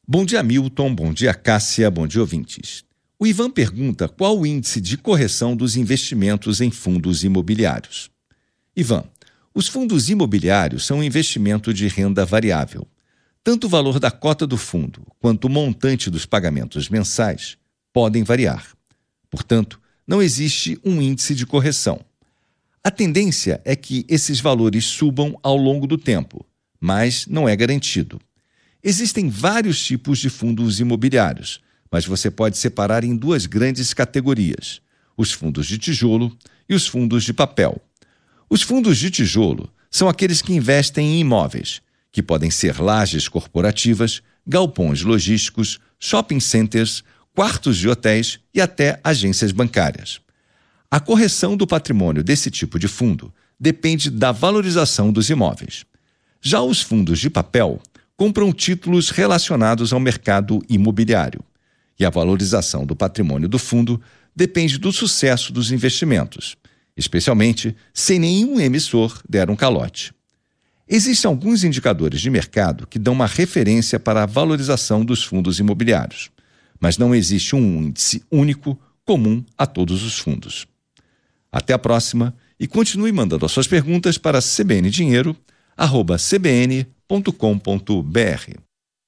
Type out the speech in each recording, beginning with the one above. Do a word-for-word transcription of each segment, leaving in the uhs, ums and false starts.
Bom dia, Milton. Bom dia, Cássia. Bom dia, ouvintes. O Ivan pergunta qual o índice de correção dos investimentos em fundos imobiliários. Ivan, os fundos imobiliários são um investimento de renda variável. Tanto o valor da cota do fundo quanto o montante dos pagamentos mensais podem variar. Portanto, não existe um índice de correção. A tendência é que esses valores subam ao longo do tempo, mas não é garantido. Existem vários tipos de fundos imobiliários, mas você pode separar em duas grandes categorias: os fundos de tijolo e os fundos de papel. Os fundos de tijolo são aqueles que investem em imóveis, que podem ser lajes corporativas, galpões logísticos, shopping centers, quartos de hotéis e até agências bancárias. A correção do patrimônio desse tipo de fundo depende da valorização dos imóveis. Já os fundos de papel compram títulos relacionados ao mercado imobiliário, e a valorização do patrimônio do fundo depende do sucesso dos investimentos, especialmente se nenhum emissor der um calote. Existem alguns indicadores de mercado que dão uma referência para a valorização dos fundos imobiliários, mas não existe um índice único comum a todos os fundos. Até a próxima e continue mandando as suas perguntas para c b n dinheiro arroba c b n ponto com ponto b r.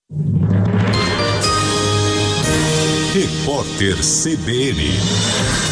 Repórter C B N